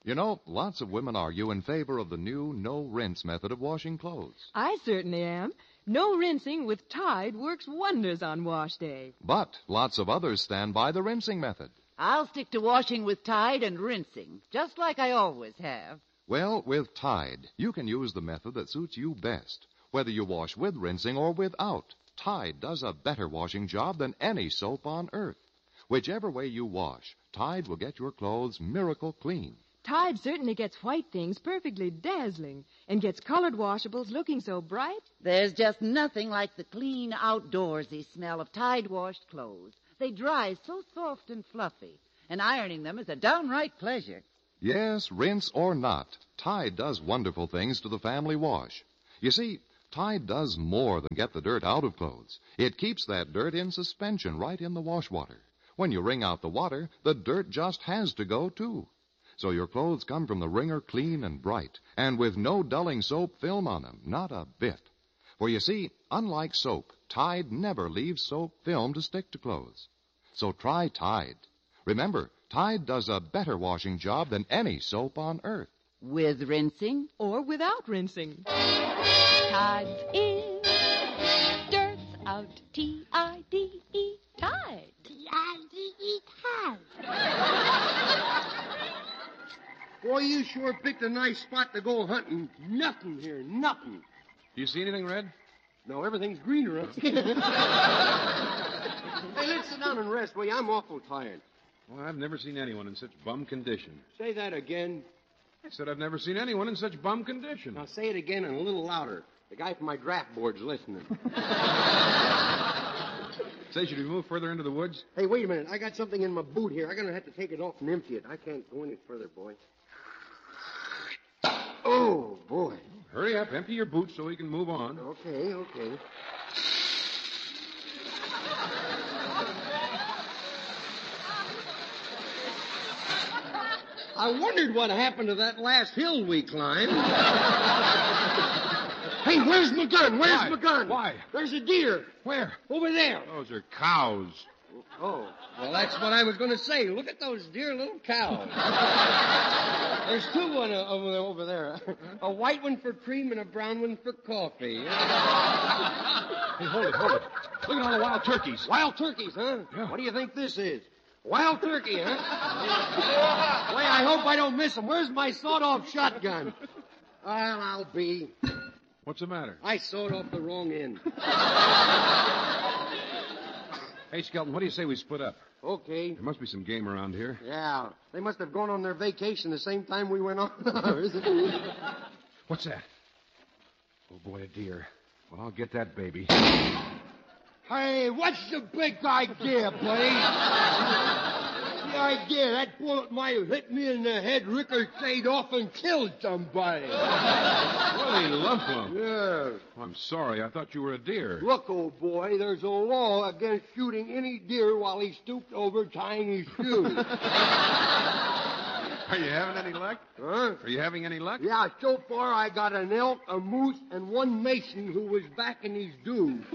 You know, lots of women argue in favor of the new no-rinse method of washing clothes. I certainly am. No rinsing with Tide works wonders on wash day. But lots of others stand by the rinsing method. I'll stick to washing with Tide and rinsing, just like I always have. Well, with Tide, you can use the method that suits you best. Whether you wash with rinsing or without, Tide does a better washing job than any soap on earth. Whichever way you wash, Tide will get your clothes miracle clean. Tide certainly gets white things perfectly dazzling and gets colored washables looking so bright. There's just nothing like the clean, outdoorsy smell of Tide-washed clothes. They dry so soft and fluffy, and ironing them is a downright pleasure. Yes, rinse or not, Tide does wonderful things to the family wash. You see, Tide does more than get the dirt out of clothes. It keeps that dirt in suspension right in the wash water. When you wring out the water, the dirt just has to go, too. So your clothes come from the wringer clean and bright, and with no dulling soap film on them, not a bit. For you see, unlike soap, Tide never leaves soap film to stick to clothes. So try Tide. Remember, Tide does a better washing job than any soap on earth. With rinsing? Or without rinsing. Tide's in, dirt's out, T-I-D-E, Tide. T-I-D-E, Tide. Boy, you sure picked a nice spot to go hunting. Nothing here, nothing. You see anything, Red? No, everything's greener up here. Hey, let's sit down and rest, will you? I'm awful tired. Well, I've never seen anyone in such bum condition. Say that again. I said I've never seen anyone in such bum condition. Now say it again and a little louder. The guy from my draft board's listening. Say, should we move further into the woods? Hey, wait a minute. I got something in my boot here. I'm going to have to take it off and empty it. I can't go any further, boy. Oh, boy. Hurry up, empty your boots so we can move on. Okay. I wondered what happened to that last hill we climbed. Hey, where's my gun? Where's my gun? Why? There's a deer. Where? Over there. Those are cows. Oh, well, that's what I was going to say. Look at those dear little cows. There's two over there. A white one for cream and a brown one for coffee. Hey, hold it. Look at all the wild turkeys. Wild turkeys, huh? Yeah. What do you think this is? Wild turkey, huh? Boy, I hope I don't miss them. Where's my sawed-off shotgun? Well, I'll be. What's the matter? I sawed off the wrong end. Hey, Skelton, what do you say we split up? Okay. There must be some game around here. Yeah, they must have gone on their vacation the same time we went on ours. What's that? Oh, boy, a deer. Well, I'll get that baby. Hey, what's the big idea, buddy? The idea that bullet might have hit me in the head, ricocheted off, and killed somebody. Willie Lump. Yeah. I'm sorry. I thought you were a deer. Look, old boy, there's a law against shooting any deer while he's stooped over tying his shoes. Are you having any luck? Huh? Are you having any luck? Yeah, so far I got an elk, a moose, and one mason who was back in his dues.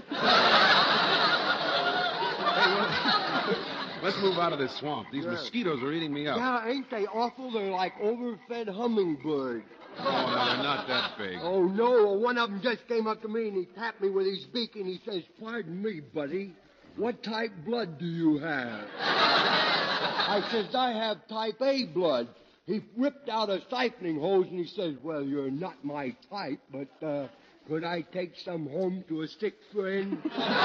Let's move out of this swamp. These mosquitoes are eating me up. Yeah, ain't they awful? They're like overfed hummingbirds. Oh, no, they're not that big. Oh, no. One of them just came up to me and he tapped me with his beak and he says, "Pardon me, buddy, what type blood do you have?" I says, "I have type A blood." He ripped out a siphoning hose and he says, "Well, you're not my type, but could I take some home to a sick friend?"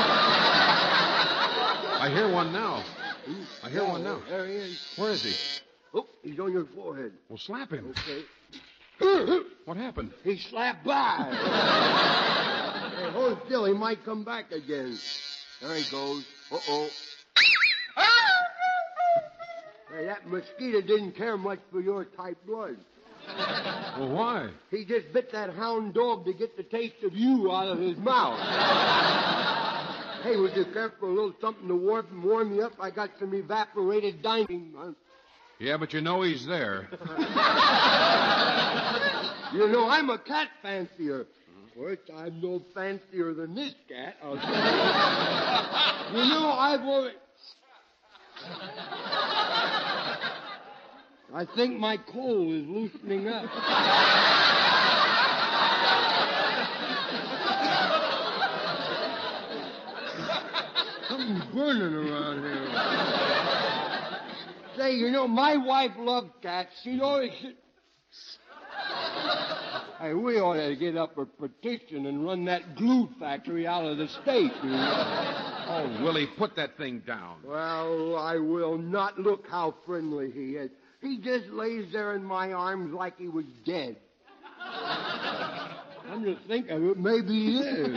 I hear one now. There he is. Where is he? Oh, he's on your forehead. Well, slap him. Okay. What happened? He slapped by. Hey, hold still. He might come back again. There he goes. Uh-oh. Hey, that mosquito didn't care much for your type blood. Well, why? He just bit that hound dog to get the taste of you out of his mouth. Hey, would you care for a little something to warm you up? I got some evaporated dining. Yeah, but you know he's there. You know, I'm a cat fancier. Of course, I'm no fancier than this cat, I'll tell you. You know, I've always... I think my coal is loosening up. Something's burning around here. Say, my wife loves cats. She'd always... Hey, we ought to get up a petition and run that glue factory out of the state. Oh, Willie, put that thing down. Well, I will not. Look how friendly he is. He just lays there in my arms like he was dead. I'm just thinking it. Maybe he is.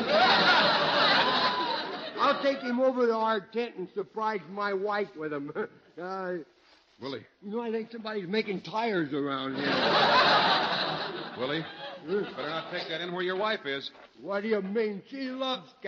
I'll take him over to our tent and surprise my wife with him. Willie. I think somebody's making tires around here. Willie, better not take that in where your wife is. What do you mean? She loves cats.